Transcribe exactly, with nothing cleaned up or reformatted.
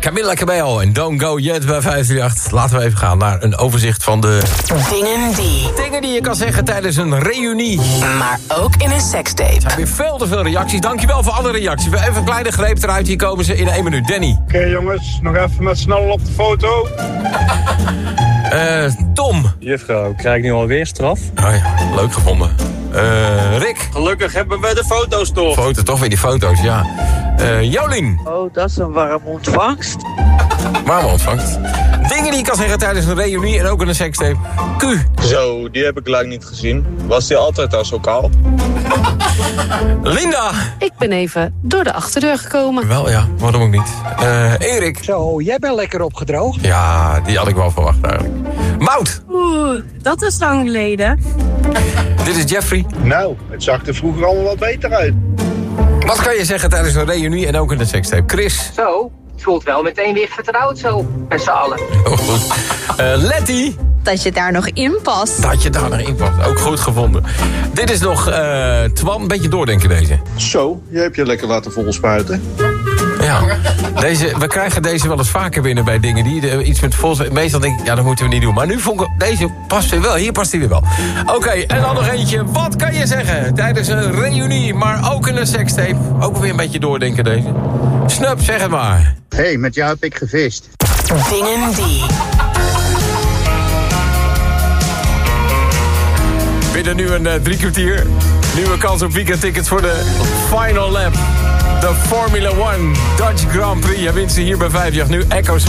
Camila Cabello en Don't Go Yet bij vijf drie acht. Laten we even gaan naar een overzicht van de... Dingen die... Dingen die je kan zeggen tijdens een reunie. Maar ook in een sekstape. Er zijn weer veel te veel reacties. Dankjewel voor alle reacties. Even een kleine greep eruit. Hier komen ze in één minuut. Danny. Oké okay, jongens, nog even met snel op de foto. Uh, Tom. Juffrouw, krijg ik nu alweer straf? Oh ja, leuk gevonden. Uh, Rick. Gelukkig hebben we de foto's toch. Foto, toch weer die foto's, ja. Uh, Jolien. Oh, dat is een warme ontvangst. Warme ontvangst. Dingen die je kan zeggen tijdens een reunie en ook in een sekstape. Q. Zo, die heb ik lang niet gezien. Was die altijd al zo kaal? Linda. Ik ben even door de achterdeur gekomen. Wel ja, waarom ook niet. Uh, Erik. Zo, jij bent lekker opgedroogd. Ja, die had ik wel verwacht eigenlijk. Mout. Oeh, dat is lang geleden. Dit is Jeffrey. Nou, het zag er vroeger allemaal wat beter uit. Wat kan je zeggen tijdens een reunie en ook in een sekstape? Chris. Zo, het voelt wel meteen weer vertrouwd zo, met z'n allen. Oh, goed. Uh, Letty. Dat je daar nog in past. Dat je daar nog in past. Ook goed gevonden. Dit is nog uh, Twan. Een beetje doordenken deze. Zo, jij hebt je lekker laten volspuiten. Ja, deze, we krijgen deze wel eens vaker binnen bij dingen die uh, iets met vol. Meestal denk ik, ja, dat moeten we niet doen. Maar nu vond ik, deze past weer wel. Hier past hij weer wel. Oké, okay, en dan nog eentje. Wat kan je zeggen tijdens een reunie, maar ook in een sekstape? Ook weer een beetje doordenken deze. Snup, zeg het maar. Hé, hey, met jou heb ik gevist. Dingen die... Binnen nu een uh, drie kwartier. Nieuwe kans op weekendtickets voor de Final Lap. De Formula One Dutch Grand Prix. Je wint ze hier bij vijf jaar nu. Echo's